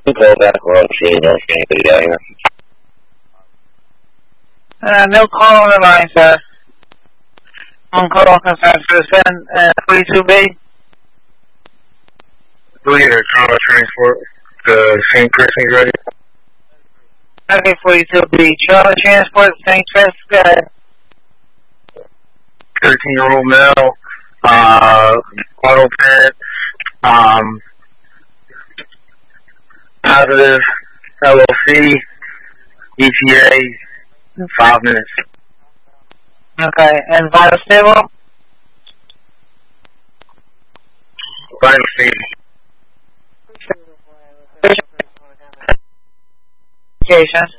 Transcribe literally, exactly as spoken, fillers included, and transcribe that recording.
Go back on, see, you don't see anybody down here. Uh, no call on the line, sir. On call concern for seven, uh, forty-two B. We get a trauma transport. The Saint Christmas ready. Okay, forty-two B. Trauma transport, Saint Chris, go ahead. thirteen-year-old male, uh, auto parent, um, positive, L L C, E T A, five minutes. Okay, and vital stable? Vital stable. Location.